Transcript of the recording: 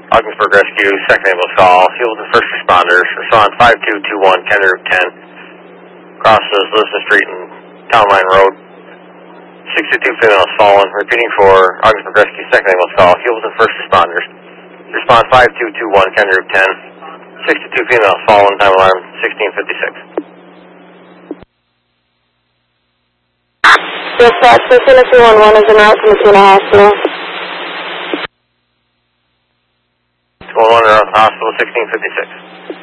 Ogdensburg Rescue, second ambulance call. Hewlett first responders. Respond 5221, County Route 10. Crosses Liston Street and Town Line Road. 62 females fallen. Repeating for Ogdensburg Rescue, second ambulance call. Hewlett first responders. Respond 5221, County Route 10. 62 females fallen. Time alarm 1656. Dispatch, Messina 311 is en route to Messina Hospital. 211 Hospital, 1656.